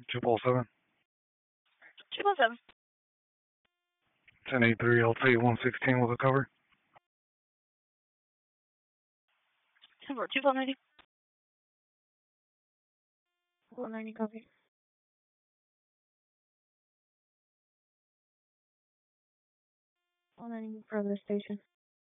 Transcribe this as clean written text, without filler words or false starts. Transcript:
207. 217. 1083 LT 116 with a cover. 290. 190 copy. 190 further station.